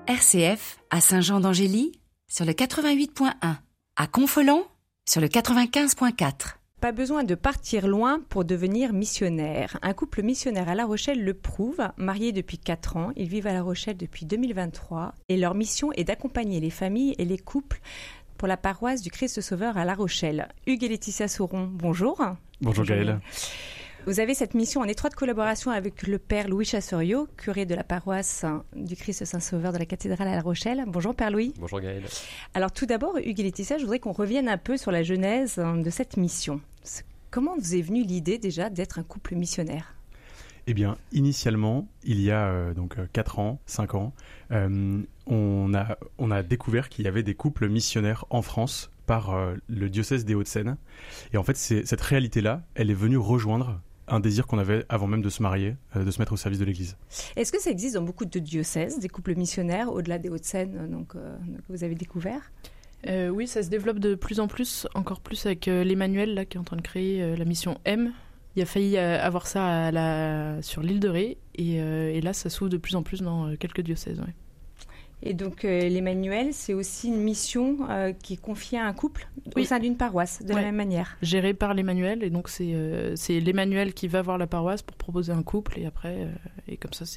RCF à Saint-Jean-d'Angély sur le 88.1, à Confolens sur le 95.4. Pas besoin de partir loin pour devenir missionnaire. Un couple missionnaire à La Rochelle le prouve. Mariés depuis 4 ans, ils vivent à La Rochelle depuis 2023 et leur mission est d'accompagner les familles et les couples pour la paroisse du Christ Sauveur à La Rochelle. Hugues et Laetitia Sauron, bonjour. Bonjour Gaëlle. Vous avez cette mission en étroite collaboration avec le père Louis Chasseriot, curé de la paroisse du Christ Saint-Sauveur de la cathédrale à La Rochelle. Bonjour Père Louis. Bonjour Gaëlle. Alors tout d'abord, Hugues et Laetitia, je voudrais qu'on revienne un peu sur la genèse de cette mission. Comment vous est venue l'idée déjà d'être un couple missionnaire ? Eh bien, initialement, il y a 4 ans, 5 ans, on a découvert qu'il y avait des couples missionnaires en France par le diocèse des Hauts-de-Seine. Et en fait, cette réalité-là, elle est venue rejoindre un désir qu'on avait avant même de se marier, de se mettre au service de l'Église. Est-ce que ça existe dans beaucoup de diocèses, des couples missionnaires, au-delà des Hauts-de-Seine, que vous avez découvert ? Oui, ça se développe de plus en plus, encore plus avec l'Emmanuel là, qui est en train de créer la mission M. Il a failli avoir ça sur l'île de Ré, et là, ça s'ouvre de plus en plus dans quelques diocèses. Ouais. Et donc, l'Emmanuel, c'est aussi une mission qui est confiée à un couple au sein d'une paroisse, de la même manière. Gérée par l'Emmanuel, et donc c'est l'Emmanuel qui va voir la paroisse pour proposer un couple, et après, et comme ça,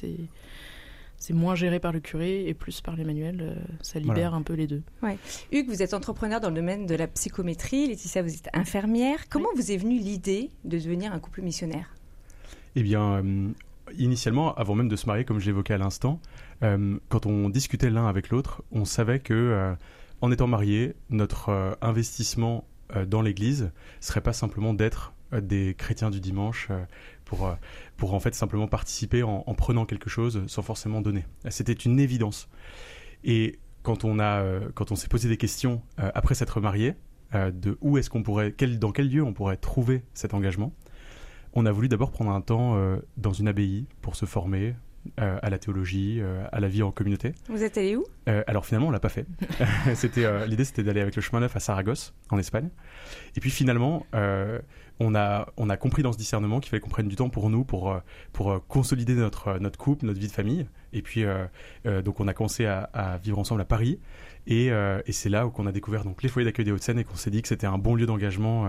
c'est moins géré par le curé et plus par l'Emmanuel, ça libère un peu les deux. Ouais. Hugues, vous êtes entrepreneur dans le domaine de la psychométrie, Laetitia, vous êtes infirmière. Comment vous est venue l'idée de devenir un couple missionnaire ? Eh bien, initialement, avant même de se marier, comme je l'évoquais à l'instant, quand on discutait l'un avec l'autre, on savait que, en étant mariés, notre investissement dans l'Église serait pas simplement d'être des chrétiens du dimanche pour en fait simplement participer en prenant quelque chose sans forcément donner. C'était une évidence. Et quand on s'est posé des questions après s'être mariés, de où est-ce qu'on pourrait, dans quel lieu on pourrait trouver cet engagement, on a voulu d'abord prendre un temps dans une abbaye pour se former à la théologie, à la vie en communauté. Vous êtes allé où ? Alors finalement, on l'a pas fait. L'idée, c'était d'aller avec le chemin neuf à Saragosse, en Espagne. Et puis finalement, on a compris dans ce discernement qu'il fallait qu'on prenne du temps pour nous, pour consolider notre couple, notre vie de famille. Et puis, donc on a commencé à vivre ensemble à Paris. Et c'est là où on a découvert donc, les foyers d'accueil des Hauts-de-Seine et qu'on s'est dit que c'était un bon lieu d'engagement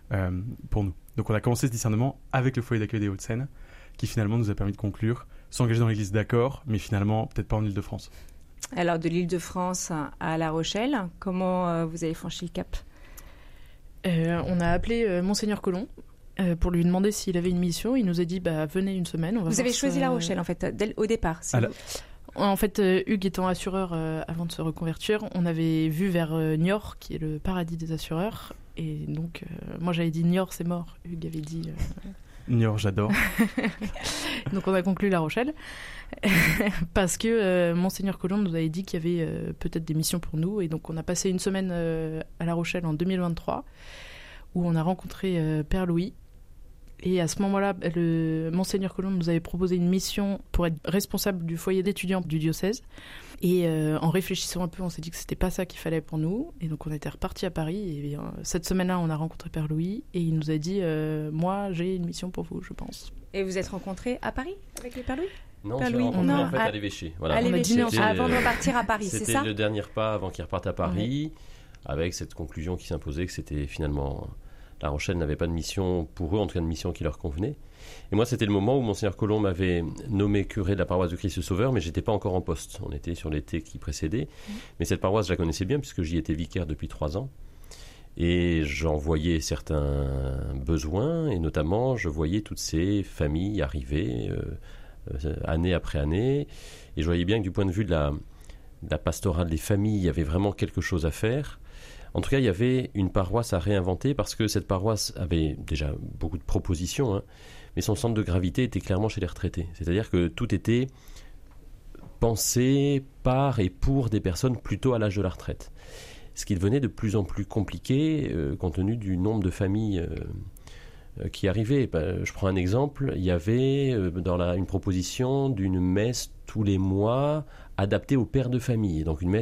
pour nous. Donc on a commencé ce discernement avec le foyer d'accueil des Hauts-de-Seine, qui finalement nous a permis de conclure, s'engager dans l'église, d'accord, mais finalement peut-être pas en Île-de-France. Alors de l'Île-de-France à La Rochelle, comment vous avez franchi le cap ? On a appelé Monseigneur Colomb pour lui demander s'il avait une mission. Il nous a dit venez une semaine. Vous avez choisi La Rochelle en fait au départ. En fait, Hugues étant assureur avant de se reconvertir, on avait vu vers Niort, qui est le paradis des assureurs. Et donc, moi j'avais dit Niort c'est mort. Hugues avait dit... Niort, j'adore. Donc on a conclu La Rochelle parce que Monseigneur Colomb nous avait dit qu'il y avait peut-être des missions pour nous, et donc on a passé une semaine à La Rochelle en 2023 où on a rencontré Père Louis, et à ce moment-là le Monseigneur Colomb nous avait proposé une mission pour être responsable du foyer d'étudiants du diocèse, et en réfléchissant un peu on s'est dit que c'était pas ça qu'il fallait pour nous, et donc on était reparti à Paris, et cette semaine-là on a rencontré Père Louis et il nous a dit moi j'ai une mission pour vous, je pense. Et vous êtes rencontrés à Paris avec le Père Louis ? Non, on s'est rencontrés en fait à l'Évêché. Voilà. À l'Évêché, avant de repartir à Paris, c'est ça ? C'était le dernier repas avant qu'ils repartent à Paris, avec cette conclusion qui s'imposait que c'était finalement... La Rochelle n'avait pas de mission pour eux, en tout cas de mission qui leur convenait. Et moi, c'était le moment où Monseigneur Colomb m'avait nommé curé de la paroisse du Christ Sauveur, mais je n'étais pas encore en poste. On était sur l'été qui précédait. Mais cette paroisse, je la connaissais bien, puisque j'y étais vicaire depuis 3 ans. Et j'en voyais certains besoins, et notamment, je voyais toutes ces familles arriver, année après année. Et je voyais bien que du point de vue de la pastorale des familles, il y avait vraiment quelque chose à faire. En tout cas, il y avait une paroisse à réinventer, parce que cette paroisse avait déjà beaucoup de propositions, mais son centre de gravité était clairement chez les retraités. C'est-à-dire que tout était pensé par et pour des personnes plutôt à l'âge de la retraite. Ce qui devenait de plus en plus compliqué compte tenu du nombre de familles qui arrivaient. Je prends un exemple, il y avait une proposition d'une messe tous les mois adaptée aux pères de famille, donc une messe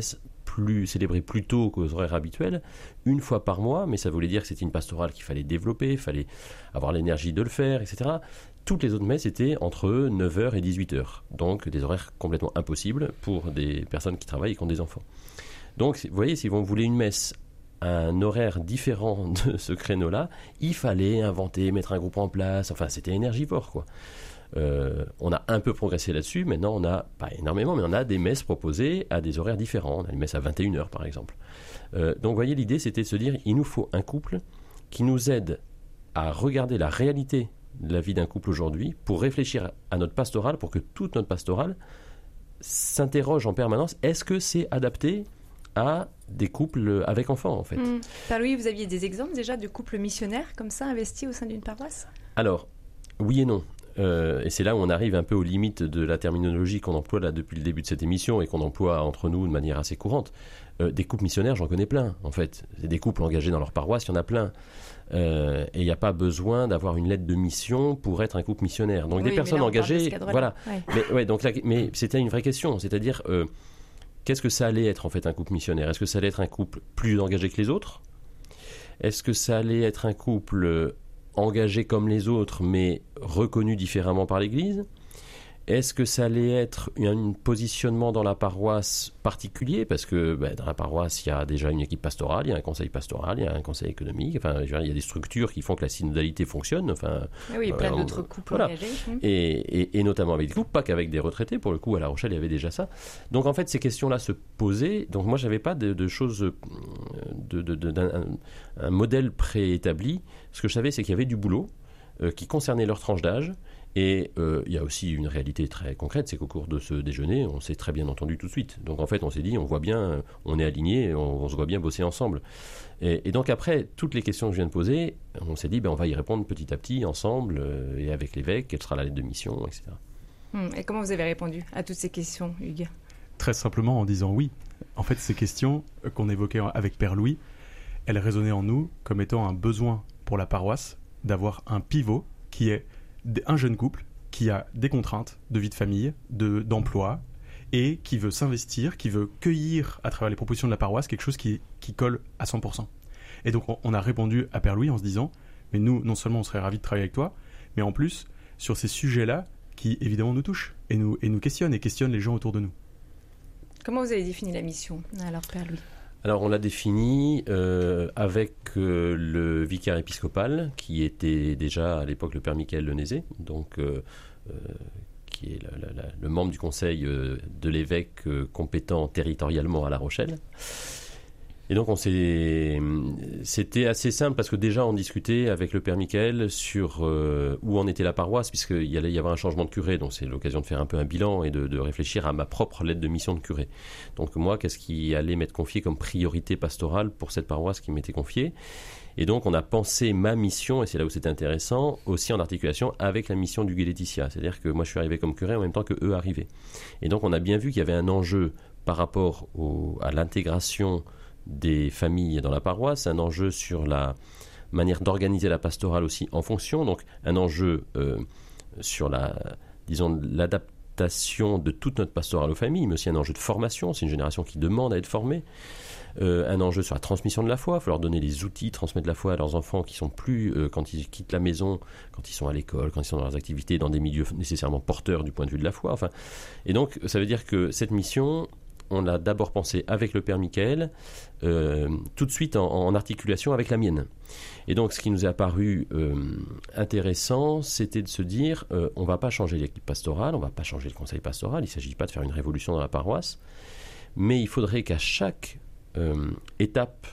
célébrée plus tôt qu'aux horaires habituels, une fois par mois, mais ça voulait dire que c'était une pastorale qu'il fallait développer, il fallait avoir l'énergie de le faire, etc. Toutes les autres messes étaient entre 9h et 18h, donc des horaires complètement impossibles pour des personnes qui travaillent et qui ont des enfants. Donc, vous voyez, si on voulait une messe à un horaire différent de ce créneau-là, il fallait inventer, mettre un groupe en place, enfin, c'était énergivore, quoi. On a un peu progressé là-dessus, maintenant on a, pas énormément, mais on a des messes proposées à des horaires différents, on a une messe à 21h par exemple. Donc vous voyez, l'idée c'était de se dire, il nous faut un couple qui nous aide à regarder la réalité de la vie d'un couple aujourd'hui, pour réfléchir à notre pastorale, pour que toute notre pastorale s'interroge en permanence, est-ce que c'est adapté à des couples avec enfants en fait. Père-Louis, vous aviez des exemples déjà de couples missionnaires comme ça investis au sein d'une paroisse ? Alors, oui et non. Et c'est là où on arrive un peu aux limites de la terminologie qu'on emploie là depuis le début de cette émission et qu'on emploie entre nous de manière assez courante. Des couples missionnaires, j'en connais plein en fait. C'est des couples engagés dans leur paroisse, il y en a plein. Et il n'y a pas besoin d'avoir une lettre de mission pour être un couple missionnaire. Donc des personnes engagées, voilà. Ouais. Mais c'était une vraie question, c'est-à-dire qu'est-ce que ça allait être en fait un couple missionnaire ? Est-ce que ça allait être un couple plus engagé que les autres ? Est-ce que ça allait être un couple engagé comme les autres, mais reconnu différemment par l'Église ? Est-ce que ça allait être un positionnement dans la paroisse particulier ? Parce que dans la paroisse, il y a déjà une équipe pastorale, il y a un conseil pastoral, il y a un conseil économique, enfin, il y a des structures qui font que la synodalité fonctionne. Enfin, oui, plein d'autres couples engagés. Et notamment avec des couples, pas qu'avec des retraités. Pour le coup, à La Rochelle, il y avait déjà ça. Donc en fait, ces questions-là se posaient. Donc moi, je n'avais pas de choses, un modèle préétabli. Ce que je savais, c'est qu'il y avait du boulot qui concernait leur tranche d'âge. Et il y a aussi une réalité très concrète, c'est qu'au cours de ce déjeuner, on s'est très bien entendu tout de suite. Donc en fait, on s'est dit, on voit bien, on est alignés, on se voit bien bosser ensemble. Et donc après, toutes les questions que je viens de poser, on s'est dit, on va y répondre petit à petit, ensemble, et avec l'évêque, quelle sera la lettre de mission, etc. Et comment vous avez répondu à toutes ces questions, Hugues ? Très simplement en disant oui. En fait, ces questions qu'on évoquait avec Père Louis, elles résonnaient en nous comme étant un besoin pour la paroisse d'avoir un pivot qui est un jeune couple qui a des contraintes de vie de famille, d'emploi, et qui veut s'investir, qui veut cueillir à travers les propositions de la paroisse quelque chose qui colle à 100%. Et donc on a répondu à Père Louis en se disant, mais nous, non seulement on serait ravis de travailler avec toi, mais en plus, sur ces sujets-là, qui évidemment nous touchent, et nous questionnent, et questionnent les gens autour de nous. Comment vous avez défini la mission, alors Père Louis ? Alors on l'a défini avec le vicaire épiscopal qui était déjà à l'époque le père Michael Lenézé, donc qui est le membre du conseil de l'évêque compétent territorialement à La Rochelle. Et donc c'était assez simple parce que déjà on discutait avec le père Michael sur où en était la paroisse, puisqu'il allait y avoir un changement de curé, donc c'est l'occasion de faire un peu un bilan et de réfléchir à ma propre lettre de mission de curé. Donc moi, qu'est-ce qui allait m'être confié comme priorité pastorale pour cette paroisse qui m'était confiée ? Et donc on a pensé ma mission, et c'est là où c'était intéressant, aussi en articulation avec la mission d'Hugues et Laetitia. C'est-à-dire que moi je suis arrivé comme curé en même temps que eux arrivaient. Et donc on a bien vu qu'il y avait un enjeu par rapport à l'intégration des familles dans la paroisse, un enjeu sur la manière d'organiser la pastorale aussi en fonction, donc un enjeu sur l'adaptation de toute notre pastorale aux familles, mais aussi un enjeu de formation, c'est une génération qui demande à être formée, un enjeu sur la transmission de la foi, il faut leur donner les outils, transmettre la foi à leurs enfants qui sont plus, quand ils quittent la maison, quand ils sont à l'école, quand ils sont dans leurs activités, dans des milieux nécessairement porteurs du point de vue de la foi, et donc ça veut dire que cette mission, on l'a d'abord pensé avec le père Michael, tout de suite en articulation avec la mienne. Et donc, ce qui nous est apparu intéressant, c'était de se dire, on ne va pas changer l'équipe pastorale, on ne va pas changer le conseil pastoral, il ne s'agit pas de faire une révolution dans la paroisse, mais il faudrait qu'à chaque étape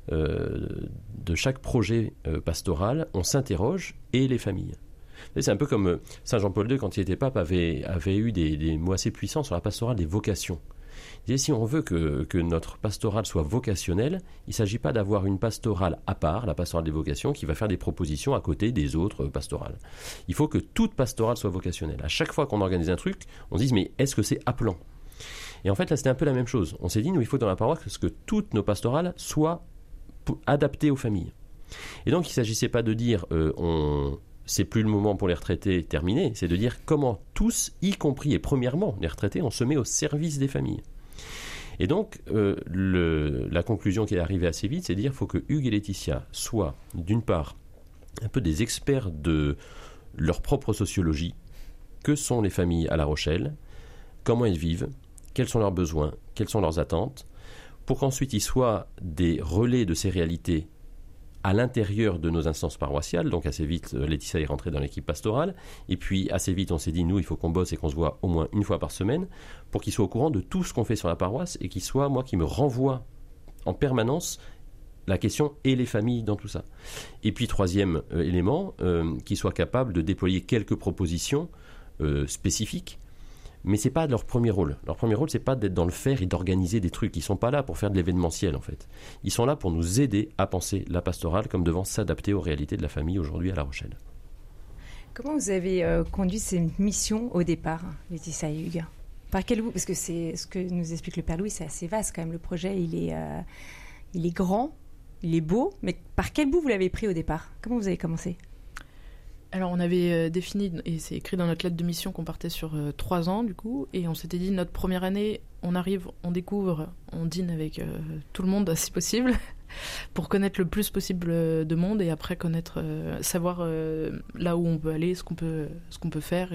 de chaque projet pastoral, on s'interroge, et les familles. C'est un peu comme Saint Jean-Paul II, quand il était pape, avait eu des mots assez puissants sur la pastorale des vocations. Et si on veut que notre pastorale soit vocationnelle, il ne s'agit pas d'avoir une pastorale à part, la pastorale des vocations, qui va faire des propositions à côté des autres pastorales. Il faut que toute pastorale soit vocationnelle. À chaque fois qu'on organise un truc, on se dit mais est-ce que c'est appelant ? Et en fait là c'était un peu la même chose. On s'est dit nous il faut dans la paroisse que toutes nos pastorales soient adaptées aux familles. Et donc il ne s'agissait pas de dire c'est plus le moment pour les retraités terminé, c'est de dire comment tous, y compris et premièrement les retraités, on se met au service des familles. Et donc, la conclusion qui est arrivée assez vite, c'est de dire qu'il faut que Hugues et Laetitia soient, d'une part, un peu des experts de leur propre sociologie. Que sont les familles à La Rochelle? Comment elles vivent? Quels sont leurs besoins? Quelles sont leurs attentes? Pour qu'ensuite ils soient des relais de ces réalités à l'intérieur de nos instances paroissiales. Donc assez vite, Laetitia est rentrée dans l'équipe pastorale. Et puis assez vite, on s'est dit, nous, il faut qu'on bosse et qu'on se voit au moins une fois par semaine pour qu'ils soient au courant de tout ce qu'on fait sur la paroisse et qu'ils soient, moi, qui me renvoie en permanence la question et les familles dans tout ça. Et puis troisième élément, qu'ils soient capables de déployer quelques propositions spécifiques. Mais c'est pas leur premier rôle. Leur premier rôle, c'est pas d'être dans le faire et d'organiser des trucs. Ils sont pas là pour faire de l'événementiel, en fait. Ils sont là pour nous aider à penser la pastorale comme devant s'adapter aux réalités de la famille aujourd'hui à La Rochelle. Comment vous avez conduit ces missions au départ, Laetitia et Hugues? Par quel bout? Parce que c'est ce que nous explique le Père Louis, c'est assez vaste quand même. Le projet, il est grand, il est beau, mais par quel bout vous l'avez pris au départ? Comment vous avez commencé? Alors on avait défini, et c'est écrit dans notre lettre de mission qu'on partait sur 3 ans du coup, et on s'était dit notre première année, on arrive, on découvre, on dîne avec tout le monde si possible, pour connaître le plus possible de monde, et après connaître, savoir là où on peut aller, ce qu'on peut faire,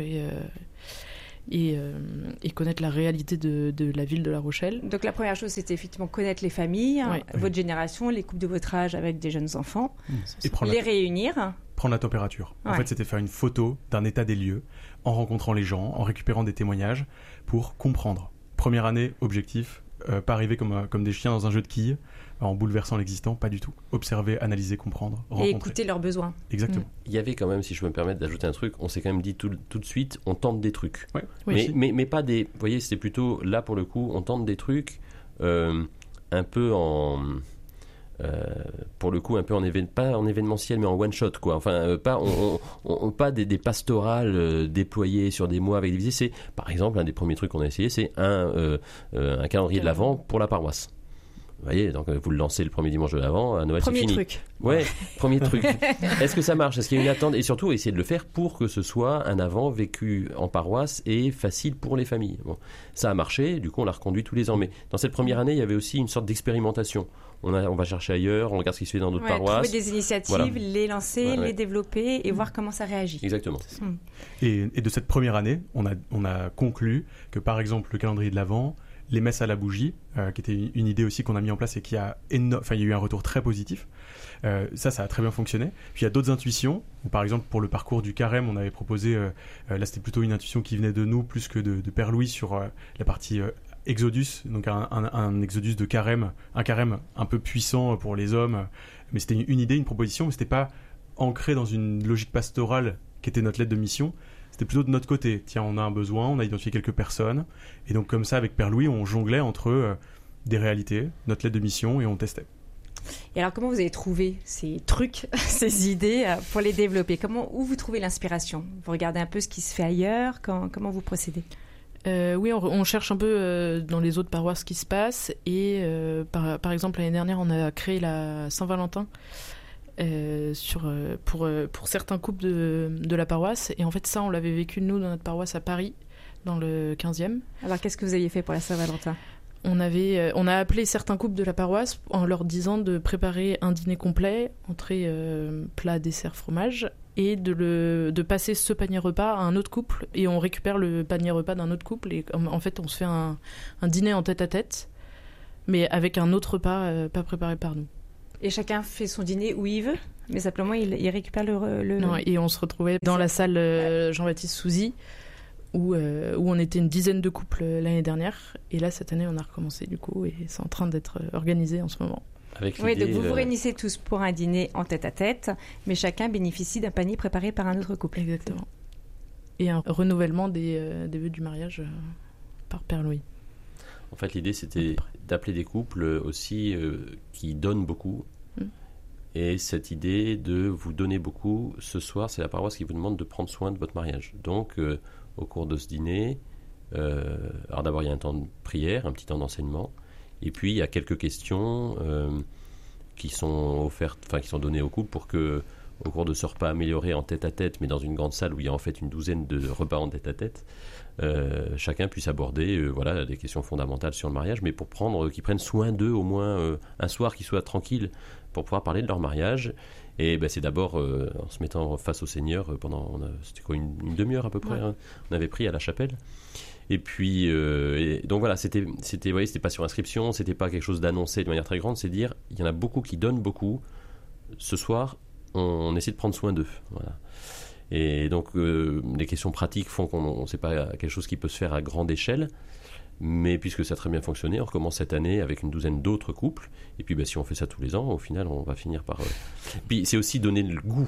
et connaître la réalité de la ville de La Rochelle. Donc la première chose, c'était effectivement connaître les familles, votre génération, les couples de votre âge avec des jeunes enfants, Et les réunir. Prendre la température. En fait, c'était faire une photo d'un état des lieux en rencontrant les gens, en récupérant des témoignages pour comprendre. Première année, objectif, pas arriver comme des chiens dans un jeu de quilles, en bouleversant l'existant, pas du tout. Observer, analyser, comprendre, rencontrer. Et écouter leurs besoins. Exactement. Il y avait quand même, si je peux me permettre d'ajouter un truc, on s'est quand même dit tout de suite, on tente des trucs. Ouais. Oui. Mais pas des... Vous voyez, c'était plutôt, là pour le coup, on tente des trucs un peu en... pour le coup un peu pas en événementiel mais en one shot quoi, enfin pas des pastorales déployées sur des mois avec des visites. C'est par exemple un des premiers trucs qu'on a essayé, c'est un calendrier de l'Avent pour la paroisse. Vous voyez, donc vous le lancez le premier dimanche de l'Avent, à Noël c'est fini. Premier truc. Ouais, premier truc. Est-ce que ça marche? Est-ce qu'il y a une attente? Et surtout, essayer de le faire pour que ce soit un Avent vécu en paroisse et facile pour les familles. Bon, ça a marché, du coup on l'a reconduit tous les ans. Mais dans cette première année, il y avait aussi une sorte d'expérimentation. On va chercher ailleurs, on regarde ce qui se fait dans d'autres paroisses. Trouver des initiatives, voilà. Les lancer, les développer et voir comment ça réagit. Exactement. Et de cette première année, on a conclu que par exemple le calendrier de l'Avent, les messes à la bougie, qui était une idée aussi qu'on a mis en place et qui il y a eu un retour très positif. Ça a très bien fonctionné. Puis il y a d'autres intuitions. Par exemple, pour le parcours du carême, on avait proposé, là c'était plutôt une intuition qui venait de nous plus que de Père Louis sur la partie Exodus, donc un Exodus de carême, un carême un peu puissant pour les hommes. Mais c'était une idée, une proposition, mais c'était pas ancré dans une logique pastorale qui était notre lettre de mission. C'était plutôt de notre côté. Tiens, on a un besoin, on a identifié quelques personnes. Et donc, comme ça, avec Père Louis, on jonglait entre des réalités, notre lettre de mission, et on testait. Et alors, comment vous avez trouvé ces trucs, ces idées pour les développer? Où vous trouvez l'inspiration? Vous regardez un peu ce qui se fait ailleurs? Comment vous procédez? Oui, on cherche un peu dans les autres paroisses ce qui se passe. Et par exemple, l'année dernière, on a créé la Saint-Valentin. Pour certains couples de la paroisse, et en fait ça on l'avait vécu nous dans notre paroisse à Paris dans le 15e. Alors qu'est-ce que vous aviez fait pour la Saint-Valentin? On a appelé certains couples de la paroisse en leur disant de préparer un dîner complet, entrée, plat, dessert, fromage, et de passer ce panier repas à un autre couple, et on récupère le panier repas d'un autre couple, et en fait on se fait un dîner en tête à tête mais avec un autre repas pas préparé par nous. Et chacun fait son dîner où il veut, mais simplement il récupère le... Non, et on se retrouvait dans la salle Jean-Baptiste Souzy, où on était une dizaine de couples l'année dernière. Et là, cette année, on a recommencé du coup, et c'est en train d'être organisé en ce moment. Oui, donc vous vous réunissez tous pour un dîner en tête-à-tête, mais chacun bénéficie d'un panier préparé par un autre couple. Exactement. Et un renouvellement des vœux du mariage par Père Louis. En fait, l'idée, c'était d'appeler des couples aussi qui donnent beaucoup. Et cette idée de vous donner beaucoup, ce soir, c'est la paroisse qui vous demande de prendre soin de votre mariage. Donc, au cours de ce dîner, alors d'abord, il y a un temps de prière, un petit temps d'enseignement. Et puis, il y a quelques questions qui sont offertes, enfin, qui sont données au couple pour que au cours de ce repas amélioré en tête-à-tête, mais dans une grande salle où il y a en fait une douzaine de repas en tête-à-tête, chacun puisse aborder des questions fondamentales sur le mariage, mais pour qu'ils prennent soin d'eux au moins un soir, qu'ils soient tranquilles pour pouvoir parler de leur mariage. Et c'est d'abord en se mettant face au Seigneur c'était quoi, une demi-heure à peu près, hein, on avait pris à la chapelle. Et puis donc voilà, c'était pas sur inscription, c'était pas quelque chose d'annoncé de manière très grande, c'est dire il y en a beaucoup qui donnent beaucoup. Ce soir, on essaie de prendre soin d'eux. Voilà. Et donc les questions pratiques font qu'on sait pas quelque chose qui peut se faire à grande échelle. Mais puisque ça a très bien fonctionné, on recommence cette année avec une douzaine d'autres couples. Et puis si on fait ça tous les ans, au final, on va finir par... Puis c'est aussi donner le goût.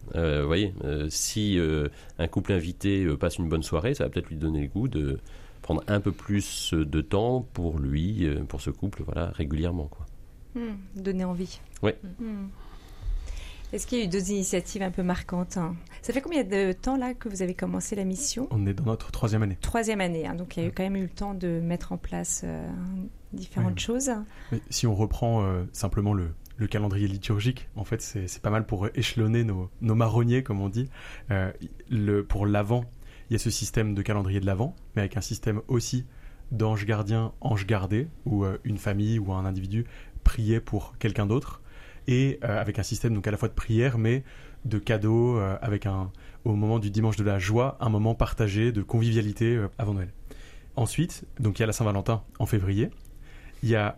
Si un couple invité passe une bonne soirée, ça va peut-être lui donner le goût de prendre un peu plus de temps pour lui, pour ce couple, régulièrement, quoi. Donner envie. Oui. Est-ce qu'il y a eu d'autres initiatives un peu marquantes, hein? Ça fait combien de temps là que vous avez commencé la mission? On est dans notre 3e année. 3e année, hein, donc il y a quand même eu le temps de mettre en place différentes choses. Mais si on reprend simplement le calendrier liturgique, en fait, c'est pas mal pour échelonner nos marronniers, comme on dit. Pour l'Avent, il y a ce système de calendrier de l'Avent, mais avec un système aussi d'ange gardien, ange gardé, où une famille ou un individu priait pour quelqu'un d'autre, et avec un système donc à la fois de prière, mais de cadeaux, avec au moment du dimanche de la joie, un moment partagé de convivialité avant Noël. Ensuite, donc il y a la Saint-Valentin en février. Il y a